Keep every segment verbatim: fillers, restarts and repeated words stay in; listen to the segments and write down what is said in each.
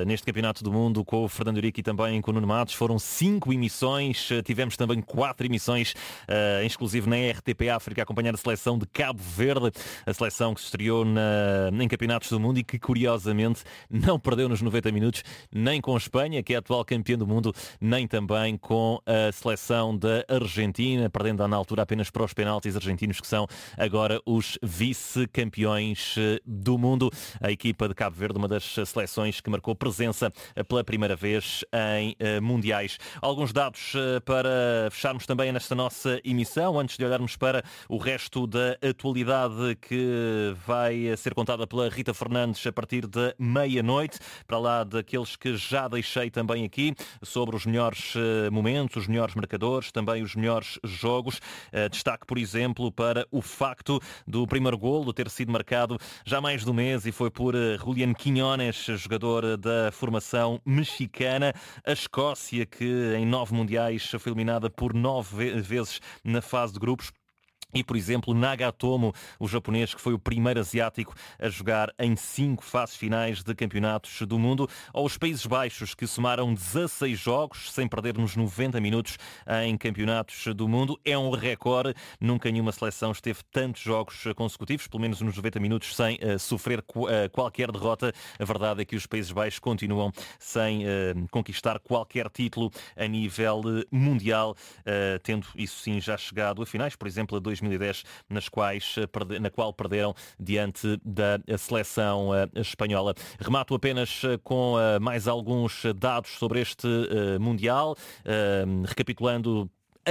neste Campeonato do Mundo com o Fernando Eurico e também com o Nuno Matos. Foram cinco emissões, tivemos também quatro emissões, uh, exclusivo na R T P África, a acompanhar a seleção de Cabo Verde, a seleção que se estreou na, em Campeonatos do Mundo e que, curiosamente, não perdeu nos noventa minutos, nem com a Espanha, que é a atual campeã do mundo, nem também com a seleção da Argentina, perdendo na altura apenas para os penaltis argentinos, que são agora os vice-campeões do mundo. A equipa de Cabo Verde, uma das seleções que marcou presença pela primeira vez em uh, mundiais. Alguns dados uh, para fecharmos também nesta nossa emissão, antes de olharmos para o resto da atualidade que vai ser contada pela Rita Fernandes a partir da meia-noite, para lá daqueles que já deixei também aqui, sobre os melhores uh, momentos, os melhores marcadores, também os melhores jogos. Uh, destaque, por exemplo, para o facto do primeiro golo ter sido marcado já há mais de um mês e foi por uh, Julián Quiñones, jogador da formação mexicana. A Escócia, que em nove mundiais foi eliminada por nove vezes na fase de grupos. E, por exemplo, Nagatomo, o japonês que foi o primeiro asiático a jogar em cinco fases finais de campeonatos do mundo, ou os Países Baixos, que somaram dezasseis jogos sem perder nos noventa minutos em campeonatos do mundo. É um recorde, nunca nenhuma seleção esteve tantos jogos consecutivos, pelo menos nos noventa minutos, sem uh, sofrer uh, qualquer derrota. A verdade é que os Países Baixos continuam sem uh, conquistar qualquer título a nível uh, mundial, uh, tendo isso sim já chegado a finais, por exemplo, a dois mil e dez, nas quais, na qual perderam diante da seleção espanhola. Remato apenas com mais alguns dados sobre este Mundial, recapitulando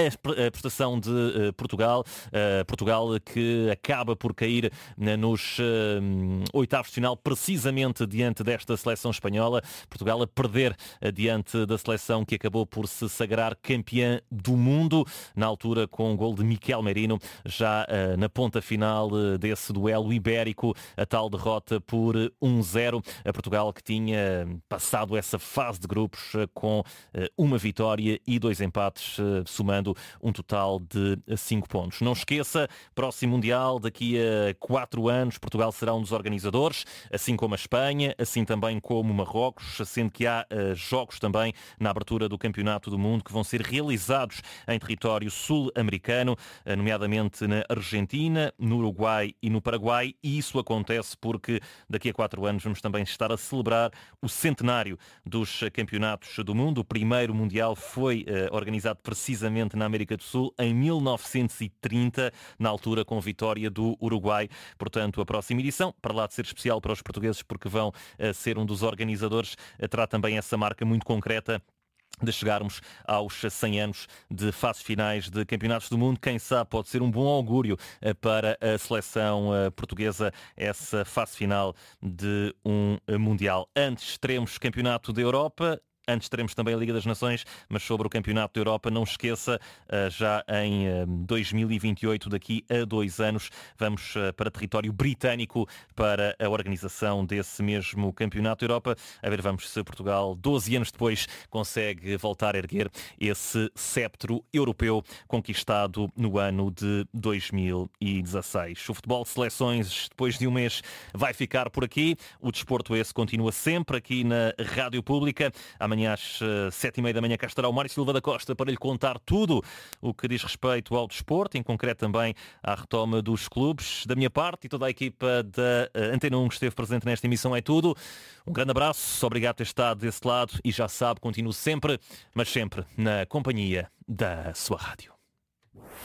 a prestação de uh, Portugal, uh, Portugal que acaba por cair uh, nos uh, oitavos de final precisamente diante desta seleção espanhola. Portugal a perder uh, diante da seleção que acabou por se sagrar campeã do mundo, na altura com um gol de Miquel Merino, já uh, na ponta final uh, desse duelo ibérico, a tal derrota por um zero. A Portugal que tinha passado essa fase de grupos uh, com uh, uma vitória e dois empates, uh, somando um total de cinco pontos. Não esqueça, próximo Mundial, daqui a quatro anos, Portugal será um dos organizadores, assim como a Espanha, assim também como Marrocos, sendo que há uh, jogos também na abertura do Campeonato do Mundo que vão ser realizados em território sul-americano, uh, nomeadamente na Argentina, no Uruguai e no Paraguai, e isso acontece porque daqui a quatro anos vamos também estar a celebrar o centenário dos Campeonatos do Mundo. O primeiro Mundial foi uh, organizado precisamente na América do Sul em mil novecentos e trinta, na altura com vitória do Uruguai. Portanto, a próxima edição, para lá de ser especial para os portugueses, porque vão uh, ser um dos organizadores, uh, terá também essa marca muito concreta de chegarmos aos cem anos de fases finais de campeonatos do mundo. Quem sabe pode ser um bom augúrio uh, para a seleção uh, portuguesa, essa fase final de um uh, Mundial. Antes teremos Campeonato da Europa. Antes teremos também a Liga das Nações, mas sobre o Campeonato da Europa, não esqueça, já em dois mil e vinte e oito, daqui a dois anos, vamos para território britânico para a organização desse mesmo Campeonato da Europa. A ver, vamos se Portugal, doze anos depois, consegue voltar a erguer esse cetro europeu conquistado no ano de dois mil e dezasseis. O futebol de seleções, depois de um mês, vai ficar por aqui. O desporto esse continua sempre aqui na Rádio Pública. Amanhã às sete e meia da manhã cá estará o Mário Silva da Costa para lhe contar tudo o que diz respeito ao desporto, em concreto também à retoma dos clubes. Da minha parte e toda a equipa da Antena um que esteve presente nesta emissão é tudo. Um grande abraço, obrigado por ter estado desse lado e já sabe, continuo sempre, mas sempre na companhia da sua rádio.